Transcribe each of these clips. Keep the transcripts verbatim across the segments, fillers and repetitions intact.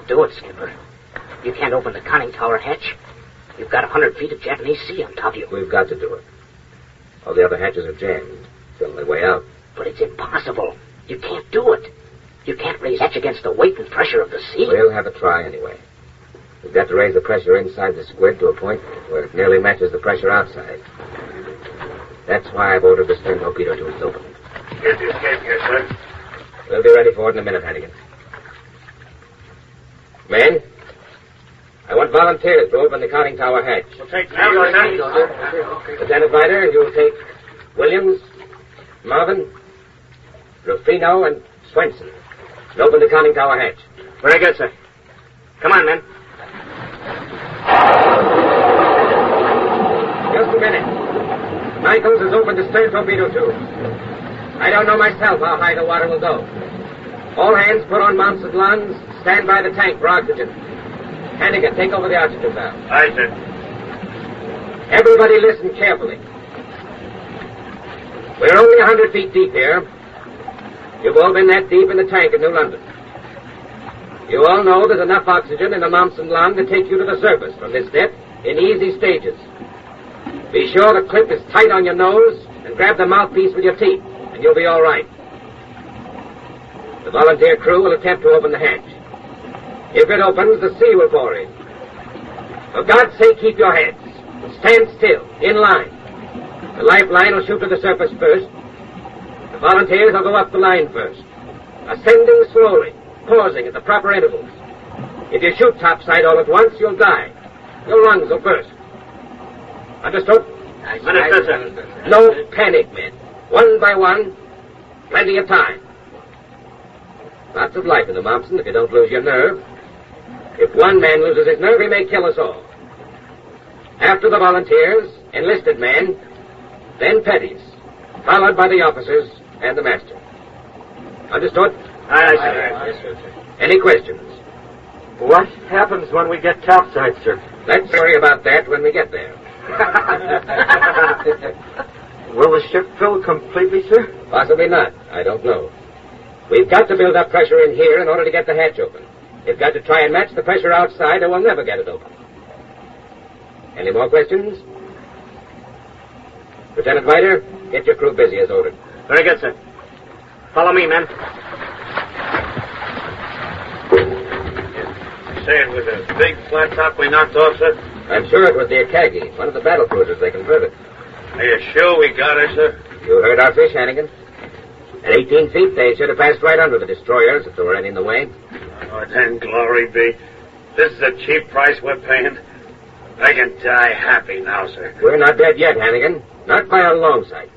do it, Skipper. You can't open the conning tower hatch. You've got a hundred feet of Japanese sea on top of you. We've got to do it. All the other hatches are jammed. It's the only way out. But it's impossible. You can't do it. You can't raise hatch against the weight and pressure of the sea. We'll have a try anyway. We've got to raise the pressure inside the squid to a point where it nearly matches the pressure outside. That's why I've ordered the stern torpedo to its opening. Here's the escape gear, sir. We'll be ready for it in a minute, Hannigan. Men, I want volunteers to open the conning tower hatch. We'll take now, sir. Lieutenant Ryder, you'll take Williams, Marvin, Rufino, and Swenson. And open the conning tower hatch. Very good, sir. Come on, men. Just a minute. Michaels has opened the stern torpedo tube. I don't know myself how high the water will go. All hands put on mounts and lungs. Stand by the tank for oxygen. Hannigan, take over the oxygen valve. Aye, sir. Everybody listen carefully. We're only a hundred feet deep here. You've all been that deep in the tank in New London. You all know there's enough oxygen in the mumps and lung to take you to the surface from this depth in easy stages. Be sure the clip is tight on your nose and grab the mouthpiece with your teeth, and you'll be all right. The volunteer crew will attempt to open the hatch. If it opens, the sea will pour in. For God's sake, keep your heads. Stand still, in line. The lifeline will shoot to the surface first. The volunteers will go up the line first, ascending slowly, pausing at the proper intervals. If you shoot topside all at once, you'll die. Your lungs will burst. Understood? Understood, sir. No panic, men. One by one, plenty of time. Lots of life in the Momsen if you don't lose your nerve. If one man loses his nerve, he may kill us all. After the volunteers, enlisted men, then petties, followed by the officers and the master. Understood? Aye, sir. Yes, sir. Any questions? What happens when we get topside, sir? Let's worry about that when we get there. Will the ship fill completely, sir? Possibly not. I don't know. We've got to build up pressure in here in order to get the hatch open. We've got to try and match the pressure outside or we'll never get it open. Any more questions? Lieutenant Ryder, get your crew busy as ordered. Very good, sir. Follow me, men. Say it was a big flat top we knocked off, sir? I'm sure it was the Akagi, one of the battle cruisers they converted. Are you sure we got her, sir? You heard our fish, Hannigan. At eighteen feet, they should have passed right under the destroyers if there were any in the way. Oh, then glory be. This is a cheap price we're paying. I can die happy now, sir. We're not dead yet, Hannigan. Not by a long sight.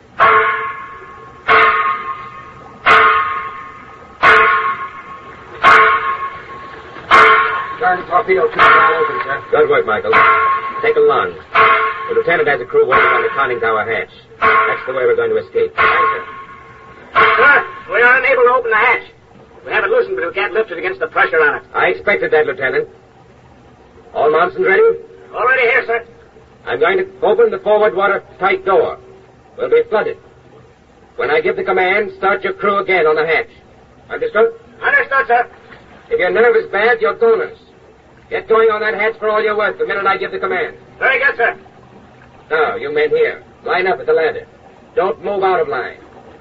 Stern torpedo tube all open, sir. Good work, Michael. Take a lung. The lieutenant has a crew working on the conning tower hatch. That's the way we're going to escape. Sir, we are unable to open the hatch. We have it loosened, but we can't lift it against the pressure on it. I expected that, Lieutenant. All Monsons ready? Already here, sir. I'm going to open the forward watertight door. We'll be flooded. When I give the command, start your crew again on the hatch. Understood? Understood, sir. If your nerve is bad, you're goners. Get going on that hatch for all you're worth the minute I give the command. Very good, sir. Now, you men here, line up at the ladder. Don't move out of line.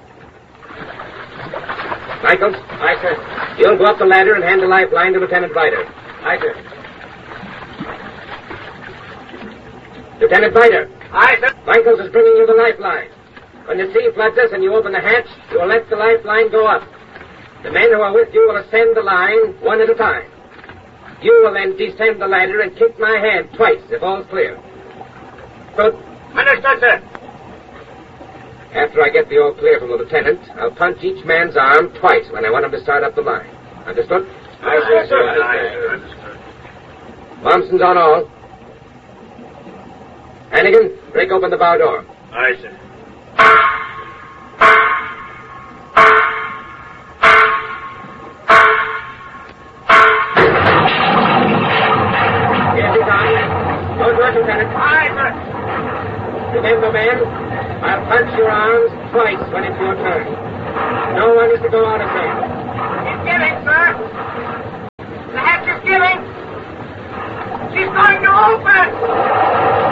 Michaels? Aye, sir. You'll go up the ladder and hand the lifeline to Lieutenant Ryder. Aye, sir. Lieutenant Ryder. Aye, sir. Michaels is bringing you the lifeline. When the sea floods us and you open the hatch, you will let the lifeline go up. The men who are with you will ascend the line one at a time. You will then descend the ladder and kick my hand twice if all's clear. Good. Understood, sir. After I get the all clear from the lieutenant, I'll punch each man's arm twice when I want him to start up the line. Understood? Aye, sir. sir. Aye, sir. Understood. Momson's on all. Hannigan, break open the bow door. Aye, sir. Yes, he's on. Good work, Lieutenant. Aye, sir. Remember, men, I'll punch your arms twice when it's your turn. No one is to go out again. It's giving, sir. The hatch is giving. Open!